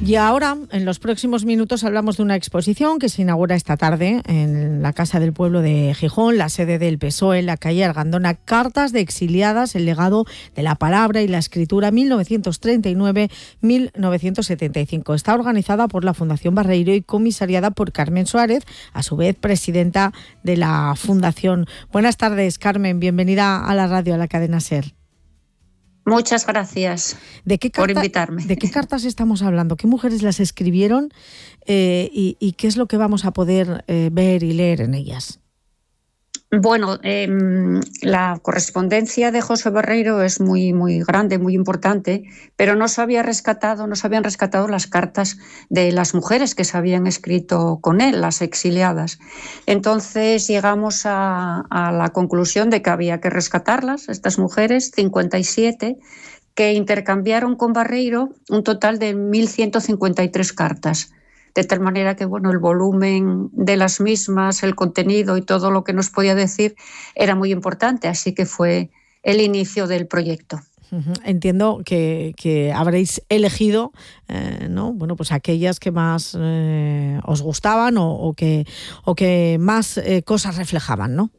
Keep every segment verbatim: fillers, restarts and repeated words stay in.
Y ahora, en los próximos minutos, hablamos de una exposición que se inaugura esta tarde en la Casa del Pueblo de Gijón, la sede del P S O E, en la calle Argandona. Cartas de exiliadas, el legado de la palabra y la escritura mil novecientos treinta y nueve a mil novecientos setenta y cinco. Está organizada por la Fundación Barreiro y comisariada por Carmen Suárez, a su vez presidenta de la Fundación. Buenas tardes, Carmen. Bienvenida a la radio, a la cadena SER. Muchas gracias ¿De qué por carta, invitarme. ¿De qué cartas estamos hablando? ¿Qué mujeres las escribieron eh, y, y qué es lo que vamos a poder eh, ver y leer en ellas? Bueno, eh, la correspondencia de José Barreiro es muy, muy grande, muy importante, pero no se había rescatado, no se habían rescatado las cartas de las mujeres que se habían escrito con él, las exiliadas. Entonces llegamos a, a la conclusión de que había que rescatarlas, estas mujeres, cincuenta y siete, que intercambiaron con Barreiro un total de mil ciento cincuenta y tres cartas. De tal manera que bueno, el volumen de las mismas, el contenido y todo lo que nos podía decir era muy importante, así que fue el inicio del proyecto. Entiendo que, que habréis elegido eh, ¿no? bueno, pues aquellas que más eh, os gustaban o, o, que, o que más eh, cosas reflejaban, ¿no?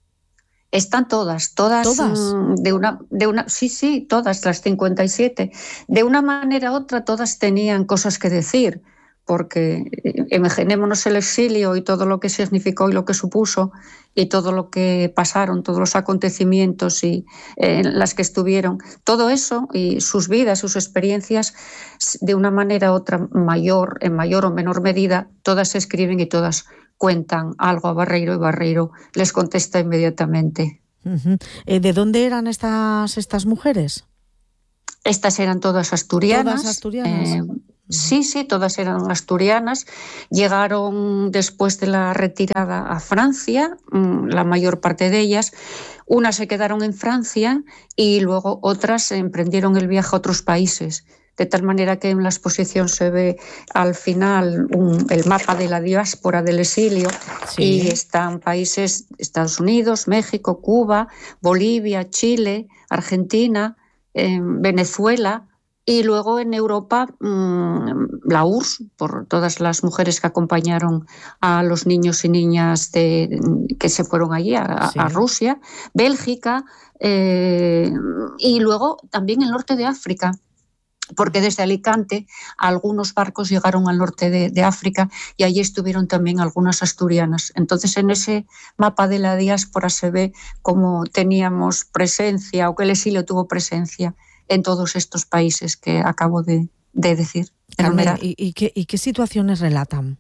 Están todas, todas, ¿Todas? de una, de una, sí, sí, todas, las cincuenta y siete. De una manera u otra, todas tenían cosas que decir, porque imaginémonos el exilio y todo lo que significó y lo que supuso y todo lo que pasaron, todos los acontecimientos y eh, en las que estuvieron, todo eso y sus vidas, sus experiencias, de una manera u otra mayor, en mayor o menor medida, todas se escriben y todas cuentan algo a Barreiro y Barreiro les contesta inmediatamente. Uh-huh. ¿De dónde eran estas, estas mujeres? Estas eran todas asturianas. ¿Todas asturianas? Eh, Sí, sí, todas eran asturianas. Llegaron después de la retirada a Francia, la mayor parte de ellas. Unas se quedaron en Francia y luego otras emprendieron el viaje a otros países. De tal manera que en la exposición se ve al final un, el mapa de la diáspora del exilio, sí. Y están países, Estados Unidos, México, Cuba, Bolivia, Chile, Argentina, eh, Venezuela. Y luego en Europa, mmm, la U R S S, por todas las mujeres que acompañaron a los niños y niñas de, que se fueron allí, a, sí. a Rusia, Bélgica, eh, y luego también el norte de África, porque desde Alicante algunos barcos llegaron al norte de, de África y allí estuvieron también algunas asturianas. Entonces en ese mapa de la diáspora se ve cómo teníamos presencia o que el exilio tuvo presencia en todos estos países que acabo de, de decir. Carmen, ¿y, y, qué, ¿Y qué situaciones relatan?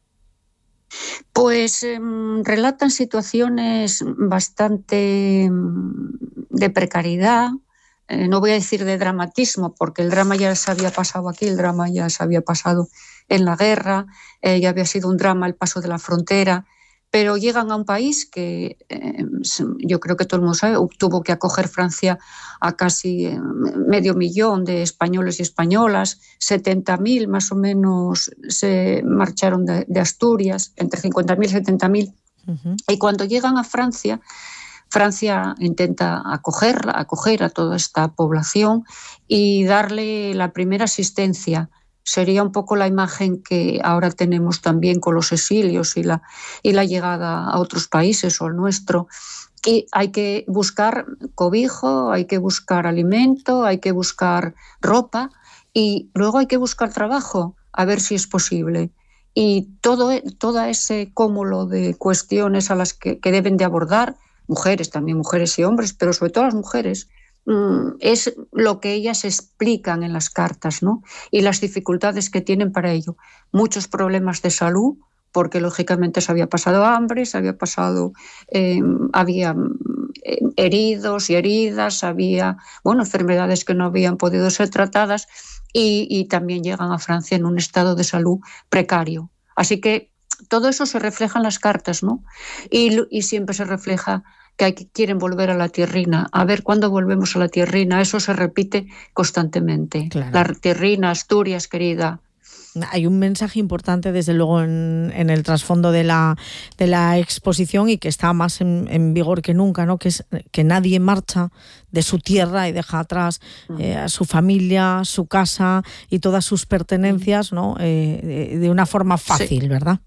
Pues eh, relatan situaciones bastante de precariedad, eh, no voy a decir de dramatismo, porque el drama ya se había pasado aquí, el drama ya se había pasado en la guerra, eh, ya había sido un drama el paso de la frontera, pero llegan a un país que eh, yo creo que todo el mundo sabe, tuvo que acoger Francia a casi eh, medio millón de españoles y españolas, setenta mil más o menos se marcharon de, de Asturias, entre cincuenta mil y setenta mil, uh-huh. Y cuando llegan a Francia, Francia intenta acogerla, acoger a toda esta población y darle la primera asistencia. Sería un poco la imagen que ahora tenemos también con los exilios y la, y la llegada a otros países o al nuestro. Y hay que buscar cobijo, hay que buscar alimento, hay que buscar ropa y luego hay que buscar trabajo, a ver si es posible. Y todo, todo ese cúmulo de cuestiones a las que, que deben de abordar, mujeres, también mujeres y hombres, pero sobre todo las mujeres, es lo que ellas explican en las cartas, ¿no? Y las dificultades que tienen para ello. Muchos problemas de salud, porque lógicamente se había pasado hambre, se había pasado, eh, había heridos y heridas, había, bueno, enfermedades que no habían podido ser tratadas y, y también llegan a Francia en un estado de salud precario. Así que todo eso se refleja en las cartas, ¿no? Y, y siempre se refleja que, hay, que quieren volver a la tierrina. A ver cuándo volvemos a la tierrina. Eso se repite constantemente. Claro. La tierrina, Asturias, querida. Hay un mensaje importante, desde luego, en, en el trasfondo de la, de la exposición, y que está más en, en vigor que nunca, ¿no? Que es que nadie marcha de su tierra y deja atrás eh, a su familia, su casa y todas sus pertenencias, ¿no? Eh, de, de una forma fácil, sí. ¿Verdad?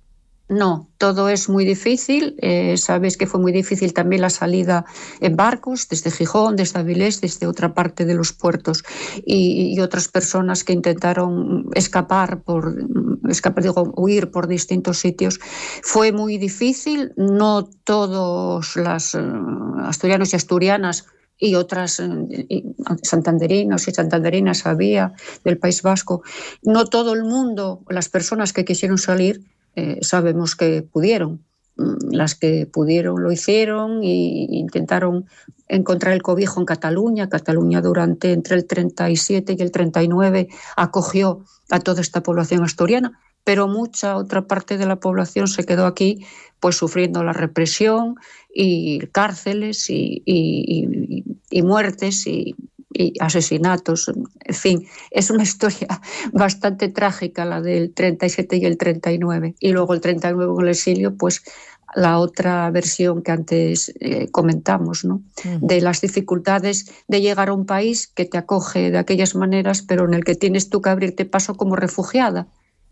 No, todo es muy difícil. Eh, sabes que fue muy difícil también la salida en barcos desde Gijón, desde Avilés, desde otra parte de los puertos, y, y otras personas que intentaron escapar, por escapar, digo, huir por distintos sitios. Fue muy difícil. No todos los uh, asturianos y asturianas y otras y santanderinos y santanderinas había del País Vasco. No todo el mundo, las personas que quisieron salir, Eh, sabemos que pudieron. Las que pudieron lo hicieron e intentaron encontrar el cobijo en Cataluña. Cataluña durante entre el treinta y siete y el treinta y nueve acogió a toda esta población asturiana, pero mucha otra parte de la población se quedó aquí, pues sufriendo la represión y cárceles y, y, y, y muertes y y asesinatos. En fin, es una historia bastante trágica la del treinta y siete y el treinta y nueve. Y luego el treinta y nueve con el exilio, pues la otra versión que antes eh, comentamos, ¿no? Uh-huh. De las dificultades de llegar a un país que te acoge de aquellas maneras, pero en el que tienes tú que abrirte paso como refugiada.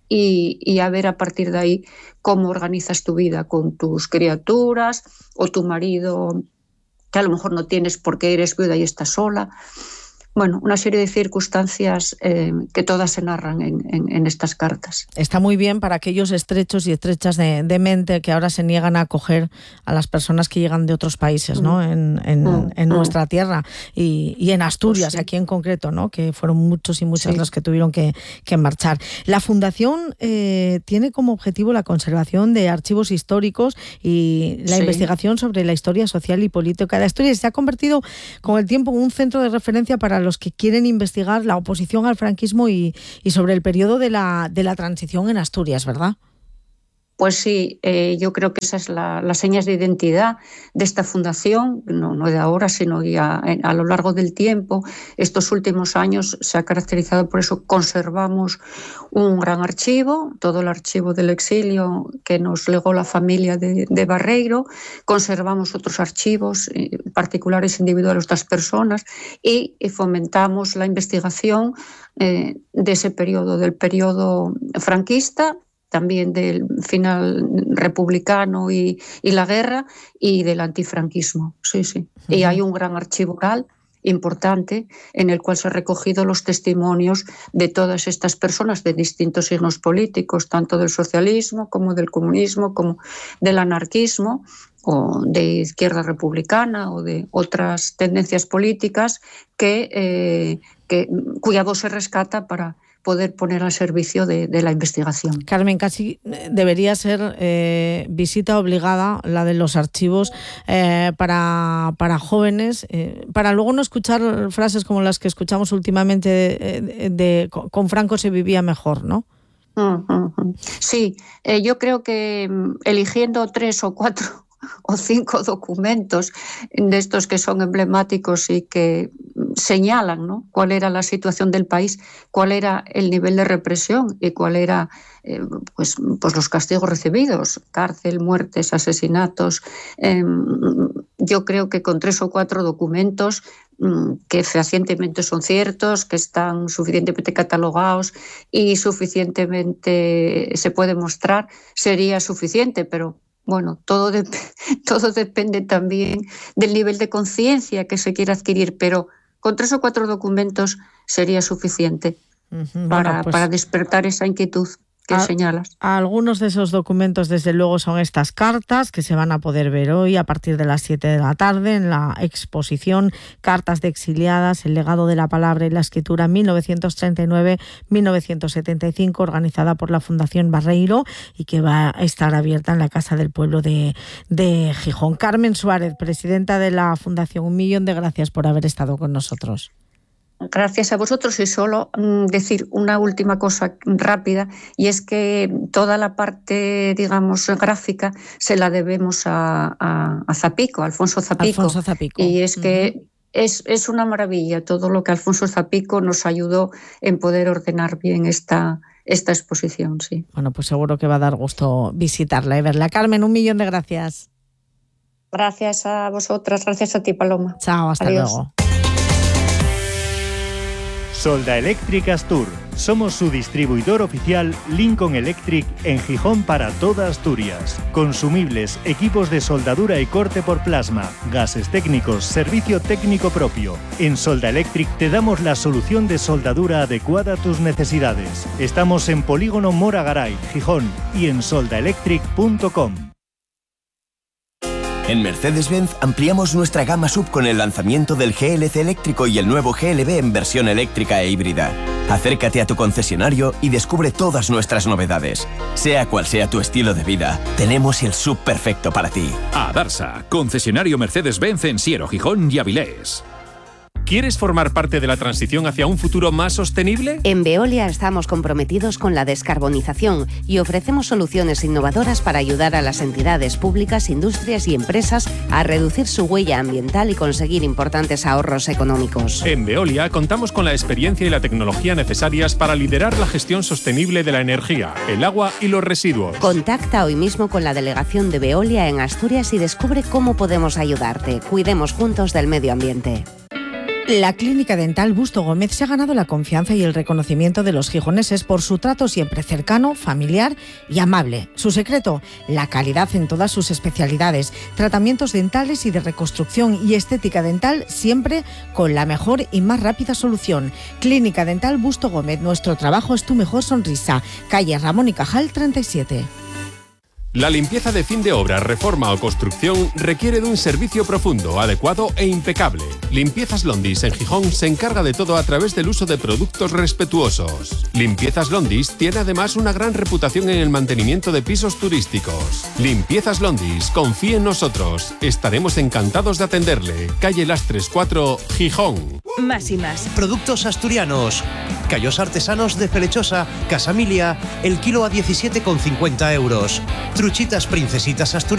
Y, y a ver a partir de ahí cómo organizas tu vida con tus criaturas o tu marido, que a lo mejor no tienes porque eres viuda y estás sola. Bueno, una serie de circunstancias eh, que todas se narran en, en, en estas cartas. Está muy bien para aquellos estrechos y estrechas de, de mente que ahora se niegan a acoger a las personas que llegan de otros países, ¿no? En, en, mm, en mm. nuestra tierra y, y en Asturias, pues sí. Aquí en concreto, ¿no? Que fueron muchos y muchas sí. los que tuvieron que, que marchar. La Fundación eh, tiene como objetivo la conservación de archivos históricos y la sí. investigación sobre la historia social y política de Asturias. Se ha convertido con el tiempo en un centro de referencia para los que quieren investigar la oposición al franquismo y, y sobre el periodo de la, de la transición en Asturias, ¿verdad? Pues sí, eh, yo creo que esa es la, la señas de identidad de esta fundación, no, no de ahora, sino ya a, a lo largo del tiempo. Estos últimos años se ha caracterizado por eso. Conservamos un gran archivo, todo el archivo del exilio que nos legó la familia de, de Barreiro. Conservamos otros archivos eh, particulares, individuales de otras personas, y, y fomentamos la investigación eh, de ese periodo, del periodo franquista, también del final republicano y, y la guerra, y del antifranquismo. Sí, sí. Uh-huh. Y hay un gran archivo oral importante en el cual se han recogido los testimonios de todas estas personas de distintos signos políticos, tanto del socialismo como del comunismo, como del anarquismo, o de izquierda republicana o de otras tendencias políticas que, eh, que, cuya voz se rescata para poder poner al servicio de, de la investigación. Carmen, casi debería ser eh, visita obligada la de los archivos eh, para, para jóvenes, eh, para luego no escuchar frases como las que escuchamos últimamente de, de, de con Franco se vivía mejor, ¿no? Sí, eh, yo creo que eligiendo tres o cuatro o cinco documentos de estos que son emblemáticos y que señalan, ¿no?, cuál era la situación del país, cuál era el nivel de represión y cuál era eh, pues, pues los castigos recibidos, cárcel, muertes, asesinatos. Eh, yo creo que con tres o cuatro documentos que fehacientemente son ciertos, que están suficientemente catalogados y suficientemente se puede mostrar, sería suficiente, pero bueno, todo, de, todo depende también del nivel de conciencia que se quiera adquirir, pero con tres o cuatro documentos sería suficiente uh-huh, para, bueno, pues, para despertar esa inquietud que a, señalas. Algunos de esos documentos, desde luego, son estas cartas que se van a poder ver hoy a partir de las siete de la tarde en la exposición Cartas de exiliadas, el legado de la palabra y la escritura mil novecientos treinta y nueve a mil novecientos setenta y cinco, organizada por la Fundación Barreiro y que va a estar abierta en la Casa del Pueblo de, de Gijón. Carmen Suárez, presidenta de la Fundación, un millón de gracias por haber estado con nosotros. Gracias a vosotros, y solo mm, decir una última cosa rápida, y es que toda la parte, digamos, gráfica se la debemos a, a, a Zapico, a Alfonso Zapico. Alfonso Zapico. Y es que uh-huh. es, es una maravilla todo lo que Alfonso Zapico nos ayudó en poder ordenar bien esta esta exposición, sí. Bueno, pues seguro que va a dar gusto visitarla y verla. Carmen, un millón de gracias. Gracias a vosotras, gracias a ti, Paloma. Chao, hasta Adiós. luego. Solda Electric Astur. Somos su distribuidor oficial Lincoln Electric en Gijón para toda Asturias. Consumibles, equipos de soldadura y corte por plasma, gases técnicos, servicio técnico propio. En Solda Electric te damos la solución de soldadura adecuada a tus necesidades. Estamos en Polígono Mora Garay, Gijón, y en solda electric punto com. En Mercedes-Benz ampliamos nuestra gama sub con el lanzamiento del G L C eléctrico y el nuevo G L B en versión eléctrica e híbrida. Acércate a tu concesionario y descubre todas nuestras novedades. Sea cual sea tu estilo de vida, tenemos el sub perfecto para ti. Adarsa, concesionario Mercedes-Benz en Siero, Gijón y Avilés. ¿Quieres formar parte de la transición hacia un futuro más sostenible? En Veolia estamos comprometidos con la descarbonización y ofrecemos soluciones innovadoras para ayudar a las entidades públicas, industrias y empresas a reducir su huella ambiental y conseguir importantes ahorros económicos. En Veolia contamos con la experiencia y la tecnología necesarias para liderar la gestión sostenible de la energía, el agua y los residuos. Contacta hoy mismo con la delegación de Veolia en Asturias y descubre cómo podemos ayudarte. Cuidemos juntos del medio ambiente. La Clínica Dental Busto Gómez se ha ganado la confianza y el reconocimiento de los gijoneses por su trato siempre cercano, familiar y amable. Su secreto, la calidad en todas sus especialidades, tratamientos dentales y de reconstrucción y estética dental, siempre con la mejor y más rápida solución. Clínica Dental Busto Gómez, nuestro trabajo es tu mejor sonrisa. Calle Ramón y Cajal treinta y siete. La limpieza de fin de obra, reforma o construcción requiere de un servicio profundo, adecuado e impecable. Limpiezas Londis en Gijón se encarga de todo a través del uso de productos respetuosos. Limpiezas Londis tiene además una gran reputación en el mantenimiento de pisos turísticos. Limpiezas Londis, confíe en nosotros. Estaremos encantados de atenderle. Calle Lastres cuatro, Gijón. Más y más. Productos asturianos. Callos artesanos de Felechosa, Casamilia, el kilo a diecisiete con cincuenta euros. Truchitas princesitas asturianas